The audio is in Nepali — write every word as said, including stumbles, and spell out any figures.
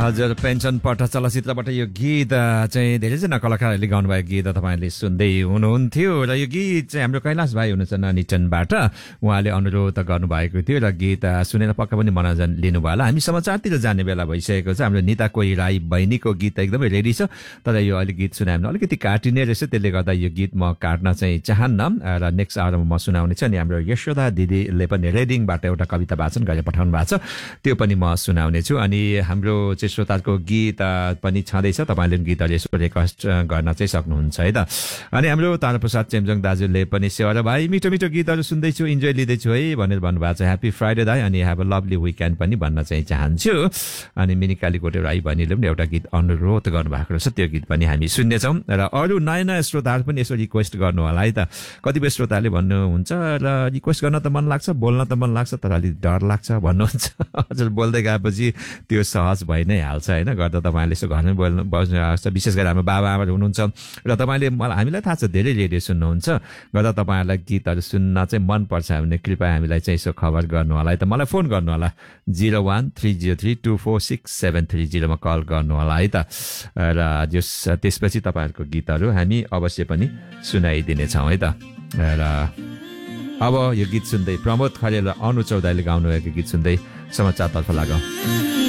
हजुर पेन्सन पट्टा चलचित्रबाट यो गीत चाहिँ धेरैजना कलाकारहरूले गाउनुभएको गीत तपाईँले सुन्दै हुनुहुन्थ्यो र यो गीत चाहिँ हाम्रो कैलाश भाइ हुनुहुन्छ ननिटनबाट उहाँले अनुरोध गर्नुभएको थियो र गीत सुनेर पक्का पनि मनोरञ्जन लिनुभयो होला। हामी समाचारतिर जाने बेला भइसकेको छ। हाम्रो निता कोही राई बहिनीको गीत एकदमै रेडी छ, तर यो अलिक गीत सुनायो भने अलिकति काटिने रहेछ, त्यसले गर्दा यो गीत म काट्न चाहिँ चाहन्न र नेक्स्ट आवरमा म सुनाउने छु। अनि हाम्रो यशोदा दिदीले पनि रेडिङबाट एउटा कविता वाचन गरेर पठाउनु भएको छ, त्यो पनि म सुनाउने छु। अनि हाम्रो श्रोताको गीत पनि छँदैछ, तपाईँले गीतहरू यसो रिक्वेस्ट गर्न चाहिँ सक्नुहुन्छ है त। अनि हाम्रो ताराप्रसाद चेम्जोङ दाजुले पनि सेवा भाइ मिठो मिठो गीतहरू सुन्दैछु, इन्जोय लिँदैछु है भनेर भन्नुभएको छ। ह्याप्पी फ्राइडे दाइ अनि ह्याभ अ लभली विकेन्ड पनि भन्न चाहिँ चाहन्छु। अनि मिनी कालीकोटे राई बहिनीले पनि एउटा गीत अनुरोध गर्नुभएको रहेछ, त्यो गीत पनि हामी सुन्नेछौँ। र अरू नयाँ नयाँ श्रोताहरू पनि यसो रिक्वेस्ट गर्नु होला है त। कतिपय श्रोताले भन्नुहुन्छ र रिक्वेस्ट गर्न त मन लाग्छ, बोल्न त मन लाग्छ, तर अलिक डर लाग्छ भन्नुहुन्छ। हजुर बोल्दै गएपछि त्यो सहज भइ नै हाल्छ होइन, गर्दा तपाईँहरूले यसो घरमै बोल्नु बस्नु आउँछ। विशेष गरी हाम्रो बाबा आमाहरू हुनुहुन्छ र तपाईँले मलाई हामीलाई थाहा छ धेरै रेडियो सुन्नुहुन्छ, गर्दा तपाईँहरूलाई गीतहरू सुन्न चाहिँ मनपर्छ भने कृपया हामीलाई चाहिँ यसो खबर गर्नु होला है त। मलाई फोन गर्नु होला zero one three zero three two four six seven three जिरोमा call गर्नु होला है त। र जस त्यसपछि तपाईँहरूको गीतहरू हामी अवश्य पनि सुनाइदिनेछौँ है त। र अब यो गीत सुन्दै प्रमोद खरेल र अनु चौधरीले गाउनुभएको गीत सुन्दै समाचारतर्फ लागौँ।